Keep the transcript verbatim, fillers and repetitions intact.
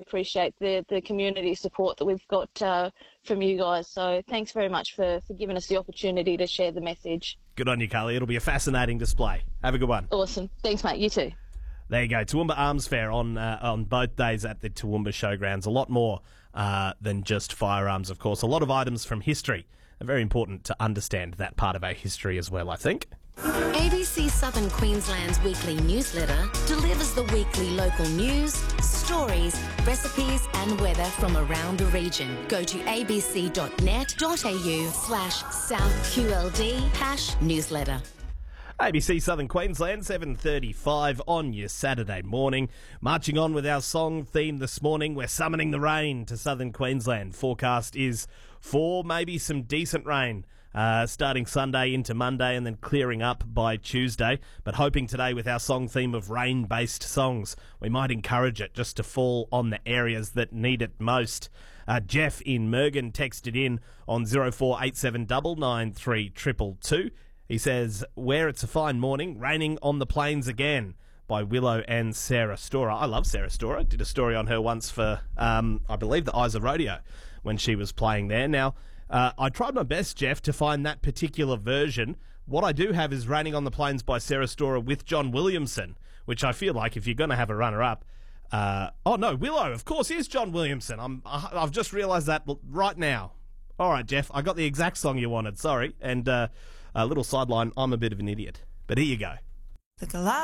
appreciate the, the community support that we've got uh, from you guys. So thanks very much for, for giving us the opportunity to share the message. Good on you, Carly. It'll be a fascinating display. Have a good one. Awesome. Thanks, mate. You too. There you go. Toowoomba Arms Fair on uh, on both days at the Toowoomba Showgrounds. A lot more uh, than just firearms, of course. A lot of items from history. Very important to understand that part of our history as well, I think. A B C Southern Queensland's weekly newsletter delivers the weekly local news, stories, recipes and weather from around the region. Go to abc.net.au slash southqld hash newsletter. A B C Southern Queensland, seven thirty-five on your Saturday morning. Marching on with our song theme this morning, we're summoning the rain to Southern Queensland. Forecast is for maybe some decent rain uh, starting Sunday into Monday and then clearing up by Tuesday. But hoping today with our song theme of rain-based songs, we might encourage it just to fall on the areas that need it most. Uh, Jeff in Mergen texted in on zero four eight seven nine nine three two two two. He says, where it's a fine morning, raining on the plains again, by Willow and Sarah Storer. I love Sarah Storer. Did a story on her once for, um, I believe, the Eyes of Rodeo when she was playing there. Now, uh, I tried my best, Jeff, to find that particular version. What I do have is Raining on the Plains by Sarah Storer with John Williamson, which I feel like if you're going to have a runner-up, uh, oh no, Willow, of course, is John Williamson. I'm, I've just realised that right now. All right, Jeff, I got the exact song you wanted, sorry. And uh, a little sideline, I'm a bit of an idiot. But here you go. The